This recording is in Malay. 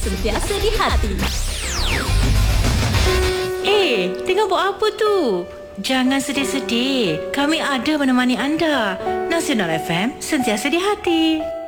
sentiasa di hati. Tengah buat apa tu? Jangan sedih-sedih. Kami ada menemani anda. Nasional FM, sentiasa di hati.